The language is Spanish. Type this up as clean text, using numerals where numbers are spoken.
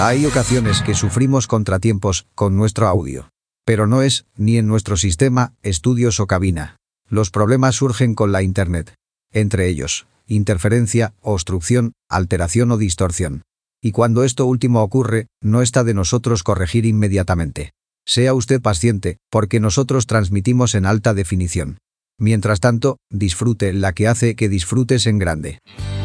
Hay ocasiones que sufrimos contratiempos con nuestro audio. Pero no es ni en nuestro sistema, estudios o cabina. Los problemas surgen con la Internet. Entre ellos, interferencia, obstrucción, alteración o distorsión. Y cuando esto último ocurre, no está de nosotros corregir inmediatamente. Sea usted paciente, porque nosotros transmitimos en alta definición. Mientras tanto, disfrute la que hace que disfrutes en grande.